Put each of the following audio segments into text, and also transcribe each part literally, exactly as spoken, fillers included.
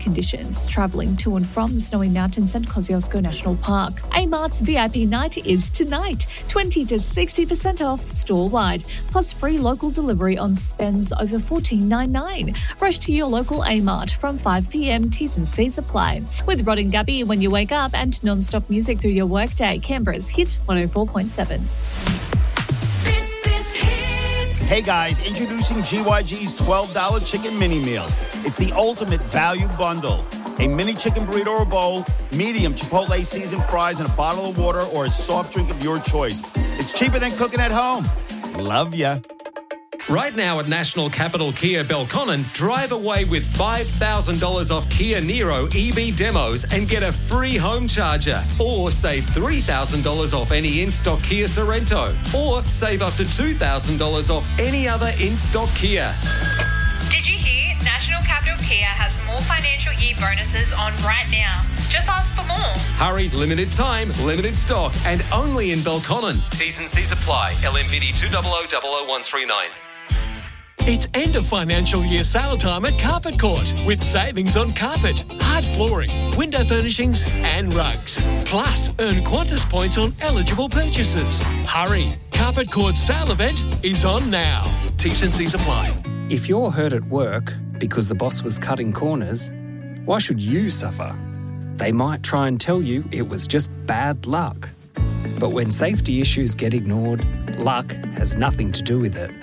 conditions. Travelling to and from the Snowy Mountains and Kosciuszko National Park. A-Mart's V I P night is tonight. twenty to sixty percent off store-wide, plus free local delivery on spends over fourteen ninety-nine. Rush to your local A-Mart from five p.m. T's and C's apply. With Rod and Gabby when you wake up and non-stop music through your workday. Canberra's Hit one oh four point seven. Hey guys, introducing G Y G's twelve dollars chicken mini meal. It's the ultimate value bundle. A mini chicken burrito or bowl, medium Chipotle seasoned fries, and a bottle of water or a soft drink of your choice. It's cheaper than cooking at home. Love ya. Right now at National Capital Kia Belconnen, drive away with five thousand dollars off Kia Niro E V demos and get a free home charger. Or save three thousand dollars off any in-stock Kia Sorrento. Or save up to two thousand dollars off any other in-stock Kia. Did you hear? National Capital Kia has more financial year bonuses on right now. Just ask for more. Hurry, limited time, limited stock, and only in Belconnen. T's and C's apply. L M V D two zero zero zero zero one three nine. It's end of financial year sale time at Carpet Court with savings on carpet, hard flooring, window furnishings and rugs. Plus, earn Qantas points on eligible purchases. Hurry, Carpet Court's sale event is on now. T's and C's apply. If you're hurt at work because the boss was cutting corners, why should you suffer? They might try and tell you it was just bad luck. But when safety issues get ignored, luck has nothing to do with it.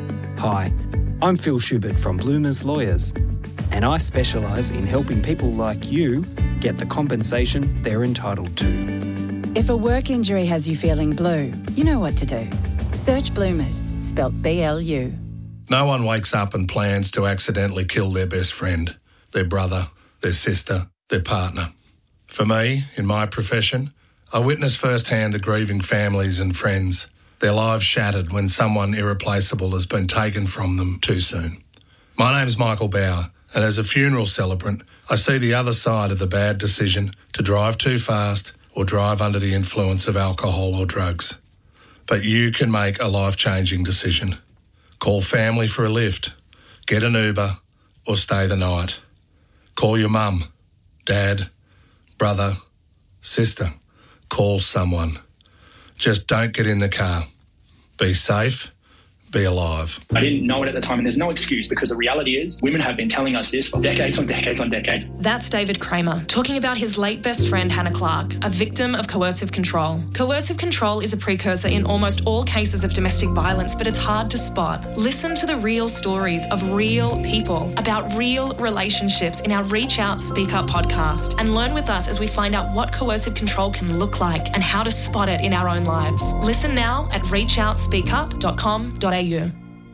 Hi, I'm Phil Schubert from Bloomers Lawyers, and I specialise in helping people like you get the compensation they're entitled to. If a work injury has you feeling blue, you know what to do. Search Bloomers, spelt B L U. No one wakes up and plans to accidentally kill their best friend, their brother, their sister, their partner. For me, in my profession, I witness firsthand the grieving families and friends, their lives shattered when someone irreplaceable has been taken from them too soon. My name's Michael Bauer, and as a funeral celebrant, I see the other side of the bad decision to drive too fast or drive under the influence of alcohol or drugs. But you can make a life-changing decision. Call family for a lift, get an Uber, or stay the night. Call your mum, dad, brother, sister. Call someone. Just don't get in the car. Be safe. Be alive. I didn't know it at the time, and there's no excuse because the reality is women have been telling us this for decades on decades on decades. That's David Kramer talking about his late best friend Hannah Clark, a victim of coercive control. Coercive control is a precursor in almost all cases of domestic violence, but it's hard to spot. Listen to the real stories of real people about real relationships in our Reach Out, Speak Up podcast, and learn with us as we find out what coercive control can look like and how to spot it in our own lives. Listen now at reach out speak up dot com dot a u.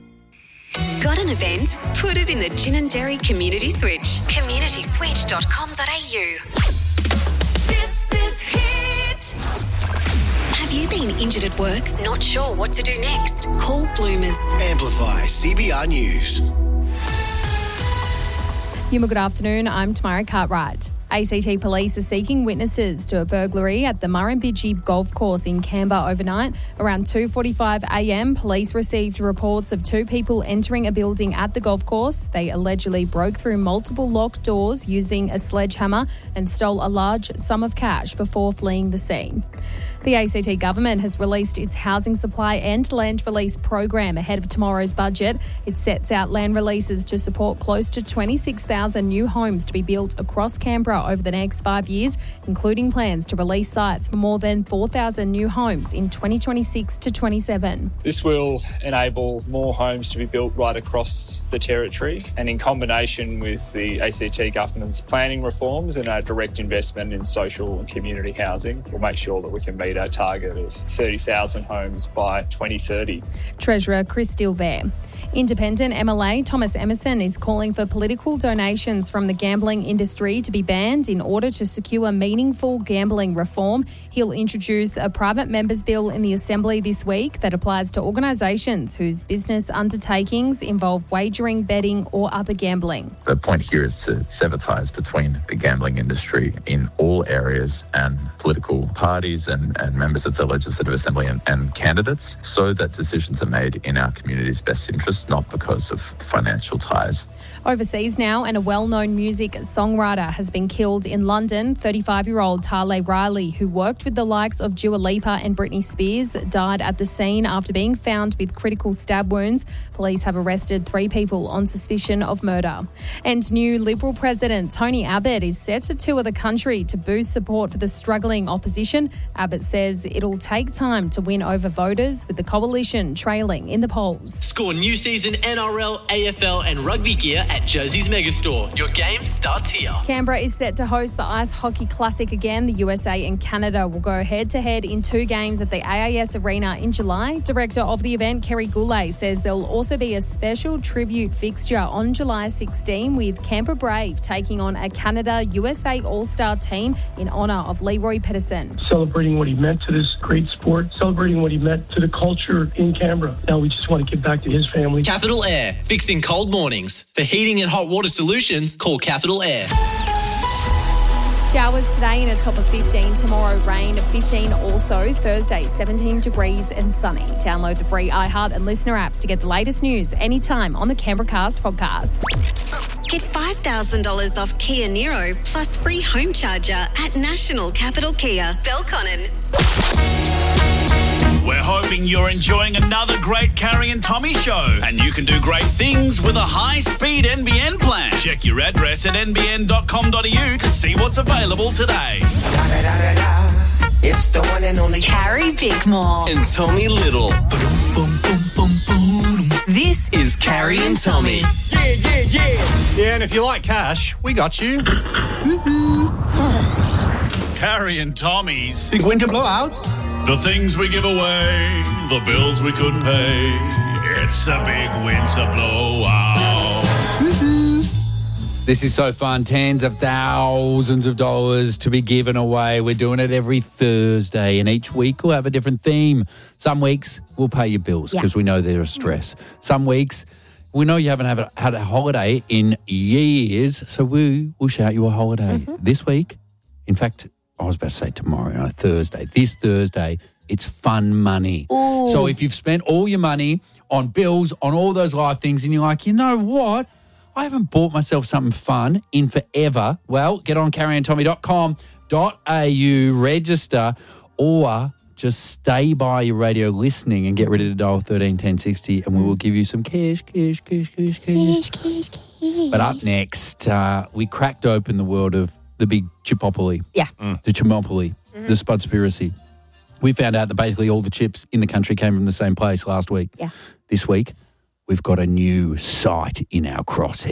Got an event? Put it in the Gin and Dairy Community Switch. community switch dot com dot a u. This is Hit. Have you been injured at work? Not sure what to do next? Call Bloomers. Amplify C B R News. Yuma, good afternoon. I'm Tamara Cartwright. A C T Police are seeking witnesses to a burglary at the Murrumbidgee Golf Course in Canberra overnight. Around two forty-five a m, police received reports of two people entering a building at the golf course. They allegedly broke through multiple locked doors using a sledgehammer and stole a large sum of cash before fleeing the scene. The A C T government has released its housing supply and land release program ahead of tomorrow's budget. It sets out land releases to support close to twenty-six thousand new homes to be built across Canberra over the next five years, including plans to release sites for more than four thousand new homes in twenty twenty-six to twenty-seven. This will enable more homes to be built right across the territory, and in combination with the A C T government's planning reforms and our direct investment in social and community housing, we'll make sure that we can meet our target of thirty thousand homes by twenty thirty. Treasurer Chris Steele there. Independent M L A Thomas Emerson is calling for political donations from the gambling industry to be banned in order to secure meaningful gambling reform. He'll introduce a private members bill in the Assembly this week that applies to organisations whose business undertakings involve wagering, betting or other gambling. The point here is to sever ties between the gambling industry in all areas and political parties and, and members of the Legislative Assembly and, and candidates, so that decisions are made in our community's best interest just not because of financial ties. Overseas now, and a well-known music songwriter has been killed in London. thirty-five-year-old Tale Riley, who worked with the likes of Dua Lipa and Britney Spears, died at the scene after being found with critical stab wounds. Police have arrested three people on suspicion of murder. And new Liberal President Tony Abbott is set to tour the country to boost support for the struggling opposition. Abbott says it'll take time to win over voters, with the coalition trailing in the polls. Score new season N R L, A F L and rugby gear at Jersey's Megastore. Your game starts here. Canberra is set to host the Ice Hockey Classic again. The U S A and Canada will go head-to-head in two games at the A I S Arena in July. Director of the event, Kerry Goulet, says there'll also be a special tribute fixture on July sixteenth with Canberra Brave taking on a Canada-U S A All-Star team in honour of Leroy Peterson. Celebrating what he meant to this great sport, celebrating what he meant to the culture in Canberra. Now we just want to give back to his family. Capital Air, fixing cold mornings. For heating and hot water solutions, call Capital Air. Showers today in a top of fifteen. Tomorrow, rain of fifteen also. Thursday, seventeen degrees and sunny. Download the free iHeart and Listener apps to get the latest news anytime on the Canberra Cast podcast. Get five thousand dollars off Kia Niro plus free home charger at National Capital Kia, Belconnen. We're hoping you're enjoying another great Carrie and Tommy show, and you can do great things with a high-speed N B N plan. Check your address at n b n dot com dot a u to see what's available today. It's the one and only Carrie Bickmore and Tommy Little. This is Carrie and Tommy. Yeah, yeah, yeah. Yeah, and if you like cash, we got you. Carrie and Tommy's Big winter blowout. The things we give away, the bills we could pay. It's a big winter blowout. This is so fun. Tens of thousands of dollars to be given away. We're doing it every Thursday, and each week we'll have a different theme. Some weeks we'll pay your bills because yeah. we know they're a stress. Some weeks we know you haven't have a, had a holiday in years, so we will shout you a holiday. Mm-hmm. This week, in fact, I was about to say tomorrow, no, Thursday. This Thursday, it's fun money. Ooh. So if you've spent all your money on bills, on all those life things, and you're like, you know what? I haven't bought myself something fun in forever. Well, get on carrie and tommy dot com dot a u, register, or just stay by your radio listening and get ready to dial thirteen ten sixty, and we will give you some cash, cash, cash, cash, cash. cash, cash, cash. But up next, uh, we cracked open the world of the big chipopoly. Yeah. Mm. The chimopoly, mm-hmm. the spudspiracy. We found out that basically all the chips in the country came from the same place last week. Yeah. This week, we've got a new site in our crosshairs.